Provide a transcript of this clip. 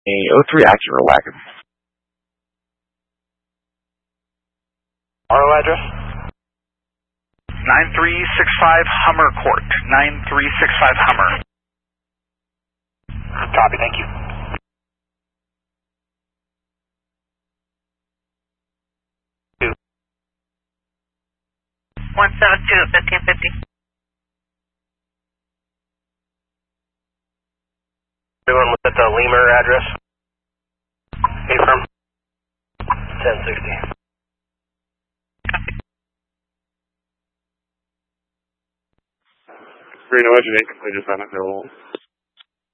03 Acura wagon. Auto address? 9365 Hummer Court. 9365 Hummer. Copy, thank you. Two. 172-1550. Everyone look at the Lemur address. A-firm. 1060. Reno Engine 8 completed, is not available.